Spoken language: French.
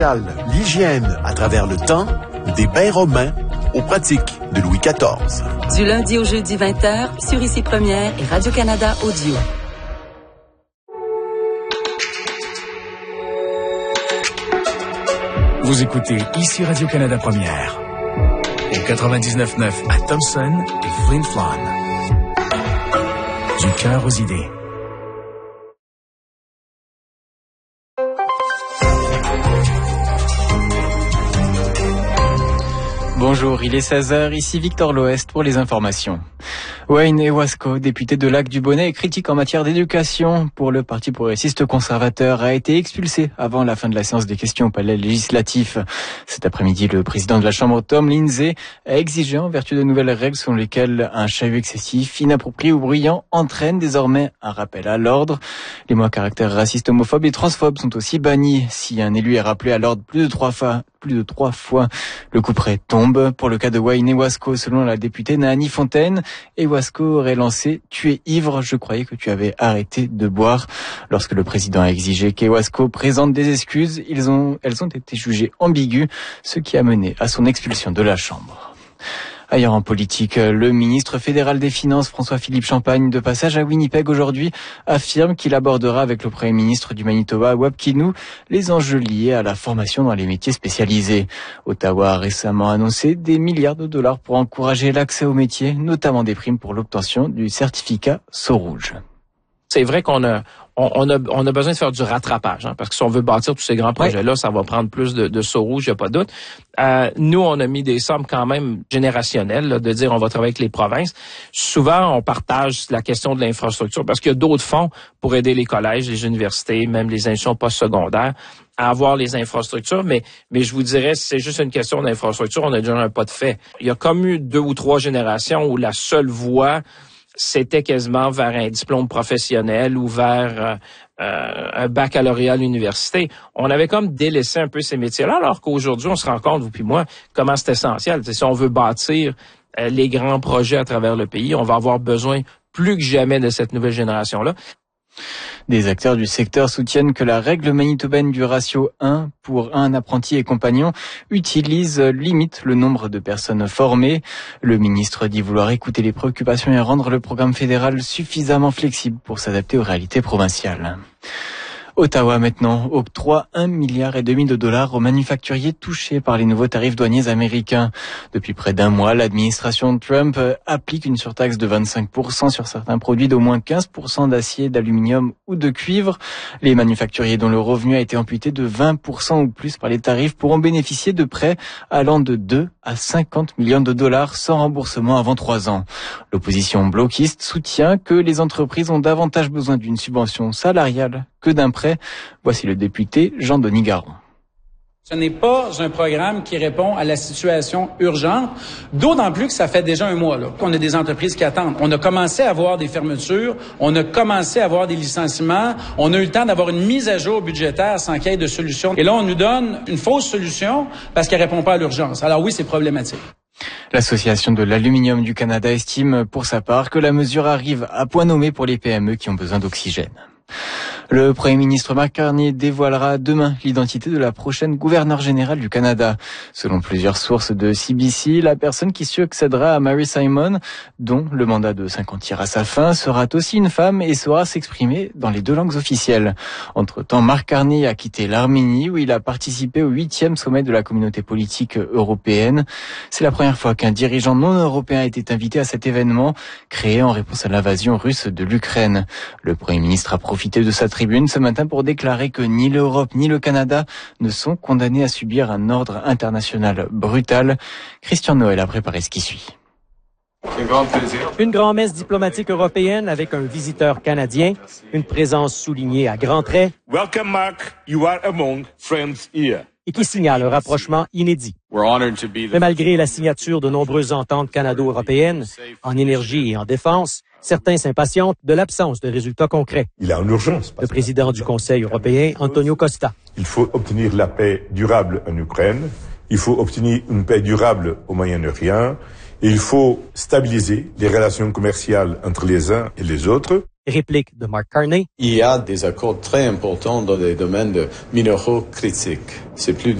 L'hygiène à travers le temps, des bains romains aux pratiques de Louis XIV. Du lundi au jeudi 20h sur ICI Première et Radio-Canada Audio. Vous écoutez ici Radio-Canada Première. Au 99.9 à Thompson et Flin Flon. Du cœur aux idées. Bonjour, il est 16h, ici Victor L'Ouest pour les informations. Wayne Ewasco, député de Lac-du-Bonnet et critique en matière d'éducation pour le Parti progressiste conservateur, a été expulsé avant la fin de la séance des questions au palais législatif. Cet après-midi, le président de la Chambre, Tom Lindsay, a exigé en vertu de nouvelles règles selon lesquelles un chahut excessif, inapproprié ou bruyant entraîne désormais un rappel à l'ordre. Les mots à caractère raciste, homophobe et transphobe sont aussi bannis. Si un élu est rappelé à l'ordre plus de trois fois, le couperet tombe. Pour le cas de Wayne Ewasco, selon la députée Naani Fontaine, Ewasco aurait lancé « Tu es ivre, je croyais que tu avais arrêté de boire ». Lorsque le président a exigé qu'Ewasco présente des excuses, elles ont été jugées ambiguës, ce qui a mené à son expulsion de la Chambre. Ailleurs en politique, le ministre fédéral des Finances, François-Philippe Champagne, de passage à Winnipeg aujourd'hui, affirme qu'il abordera avec le Premier ministre du Manitoba, Wab Kinew, les enjeux liés à la formation dans les métiers spécialisés. Ottawa a récemment annoncé des milliards de dollars pour encourager l'accès aux métiers, notamment des primes pour l'obtention du certificat Sceau-Rouge. C'est vrai qu'on a besoin de faire du rattrapage, parce que si on veut bâtir tous ces grands projets-là, ça va prendre plus de sauts rouges, il n'y a pas de doute. Nous, on a mis des sommes quand même générationnelles, là, de dire on va travailler avec les provinces. Souvent, on partage la question de l'infrastructure parce qu'il y a d'autres fonds pour aider les collèges, les universités, même les institutions postsecondaires à avoir les infrastructures, mais je vous dirais, c'est juste une question d'infrastructure, on a déjà un pas de fait. Il y a comme eu 2 ou 3 générations où la seule voie c'était quasiment vers un diplôme professionnel ou vers un baccalauréat à l'université. On avait comme délaissé un peu ces métiers-là, alors qu'aujourd'hui, on se rend compte, vous puis moi, comment c'est essentiel. Si on veut bâtir les grands projets à travers le pays, on va avoir besoin plus que jamais de cette nouvelle génération-là. Des acteurs du secteur soutiennent que la règle manitobaine du ratio 1 pour 1 apprenti et compagnon limite le nombre de personnes formées. Le ministre dit vouloir écouter les préoccupations et rendre le programme fédéral suffisamment flexible pour s'adapter aux réalités provinciales. Ottawa maintenant octroie 1,5 milliard de dollars aux manufacturiers touchés par les nouveaux tarifs douaniers américains. Depuis près d'un mois, l'administration Trump applique une surtaxe de 25% sur certains produits d'au moins 15% d'acier, d'aluminium ou de cuivre. Les manufacturiers dont le revenu a été amputé de 20% ou plus par les tarifs pourront bénéficier de prêts allant de 2 à 50 millions de dollars sans remboursement avant 3 ans. L'opposition bloquiste soutient que les entreprises ont davantage besoin d'une subvention salariale que d'un prêt. Voici le député Jean-Denis Garon. Ce n'est pas un programme qui répond à la situation urgente, d'autant plus que ça fait déjà un mois qu'on a des entreprises qui attendent. On a commencé à avoir des fermetures, on a commencé à avoir des licenciements, on a eu le temps d'avoir une mise à jour budgétaire sans qu'il y ait de solution. Et là, on nous donne une fausse solution parce qu'elle répond pas à l'urgence. Alors oui, c'est problématique. L'Association de l'aluminium du Canada estime pour sa part que la mesure arrive à point nommé pour les PME qui ont besoin d'oxygène. Le Premier ministre Mark Carney dévoilera demain l'identité de la prochaine gouverneure générale du Canada. Selon plusieurs sources de CBC, la personne qui succédera à Mary Simon, dont le mandat de 5 ans tire à sa fin, sera aussi une femme et saura s'exprimer dans les 2 langues officielles. Entre-temps, Mark Carney a quitté l'Arménie où il a participé au 8e sommet de la communauté politique européenne. C'est la première fois qu'un dirigeant non européen était invité à cet événement, créé en réponse à l'invasion russe de l'Ukraine. Le Premier ministre a profité de sa tribune ce matin pour déclarer que ni l'Europe ni le Canada ne sont condamnés à subir un ordre international brutal. Christian Noël a préparé ce qui suit. Une grand-messe diplomatique européenne avec un visiteur canadien, une présence soulignée à grands traits. Welcome Mark, you are among friends here. Et qui signale un rapprochement inédit. Mais malgré la signature de nombreuses ententes canado-européennes en énergie et en défense, certains s'impatientent de l'absence de résultats concrets. Il y a une urgence. Le président du Conseil européen, Antonio Costa. Il faut obtenir la paix durable en Ukraine. Il faut obtenir une paix durable au Moyen-Orient. Et il faut stabiliser les relations commerciales entre les uns et les autres. Réplique de Mark Carney. Il y a des accords très importants dans les domaines de minéraux critiques. C'est plus